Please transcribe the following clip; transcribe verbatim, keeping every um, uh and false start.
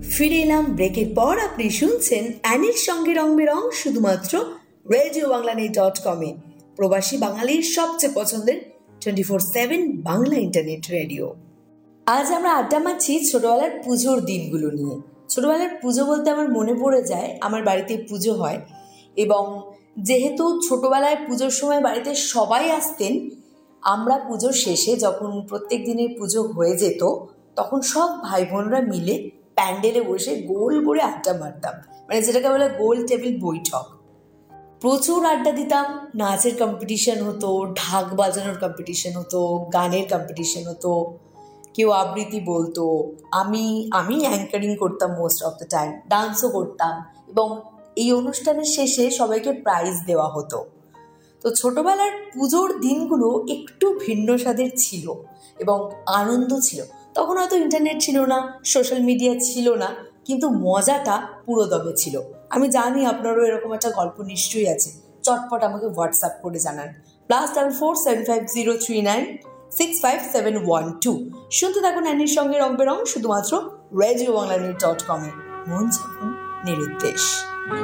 ফিরে এলাম ব্রেকের পর। আপনি শুনছেন অ্যানির সঙ্গে রং বেরং শুধুমাত্র রেডিও বাংলা নেট ডট কমে, প্রবাসী বাঙালির সবচেয়ে পছন্দের twenty four seven Bangla internet radio. আজ আমরা আড্ডা মারছি ছোটবেলার পুজোর দিনগুলো নিয়ে। ছোটবেলার পুজো বলতে আমার মনে পড়ে যায় আমার বাড়িতে পুজো হয়, এবং যেহেতু ছোটবেলায় পুজোর সময় বাড়িতে সবাই আসতেন, আমরা পুজোর শেষে যখন প্রত্যেক দিনের পুজো হয়ে যেত তখন সব ভাই বোনরা মিলে প্যান্ডেলে বসে গোল করে আড্ডা মারতাম, মানে যেটাকে বলে গোল টেবিল বৈঠক। প্রচুর আড্ডা দিতাম, নাচের কম্পিটিশন হতো, ঢাক বাজানোর কম্পিটিশন হতো, গানের কম্পিটিশন হতো, কেউ আবৃত্তি বলতো, আমি আমি অ্যাঙ্কারিং করতাম মোস্ট অফ দ্য টাইম, ডান্সও করতাম, এবং এই অনুষ্ঠানের শেষে সবাইকে প্রাইজ দেওয়া হতো। তো ছোটবেলার পুজোর দিনগুলো একটু ভিন্ন স্বাদের ছিল এবং আনন্দ ছিল। তখন হয়তো ইন্টারনেট ছিল না, সোশ্যাল মিডিয়া ছিল না, কিন্তু মজাটা পুরো দমে ছিল। আমি জানি আপনারও এরকম একটা গল্প নিশ্চয়ই আছে, চটপট আমাকে হোয়াটসঅ্যাপ করে জানান। Plus double four seven five zero three nine six five seven one two. শুনতে থাকুন অ্যানির সঙ্গে রং বেরং শুধুমাত্র রেডিও বাংলা নেট ডট কমে। মন যখন নিরুদ্দেশ।